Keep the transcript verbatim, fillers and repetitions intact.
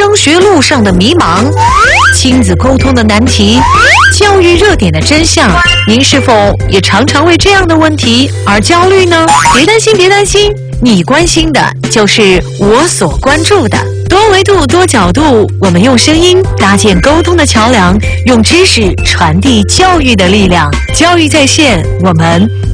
升学路上的迷茫，亲子沟通的难题，教育热点的真相，您是否也常常为这样的问题而焦虑呢？别担心，别担心，你关心的就是我所关注的。多维度、多角度，我们用声音搭建沟通的桥梁，用知识传递教育的力量。教育在线，我们